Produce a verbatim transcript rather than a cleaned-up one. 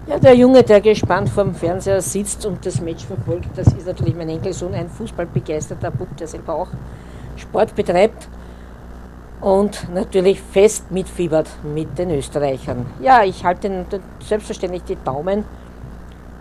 Ja, der Junge, der gespannt vorm Fernseher sitzt und das Match verfolgt, das ist natürlich mein Enkelsohn, ein fußballbegeisterter Bub, der selber auch Sport betreibt und natürlich fest mitfiebert mit den Österreichern. Ja, ich halte ihnen selbstverständlich die Daumen